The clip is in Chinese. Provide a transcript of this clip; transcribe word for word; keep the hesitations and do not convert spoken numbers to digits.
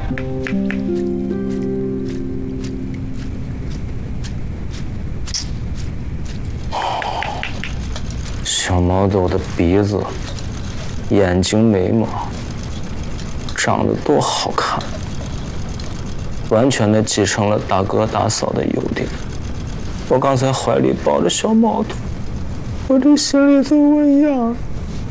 小毛豆的鼻子、眼睛、眉毛长得多好看，完全的继承了大哥大嫂的优点。我刚才怀里抱着小毛豆，我这心里头我痒。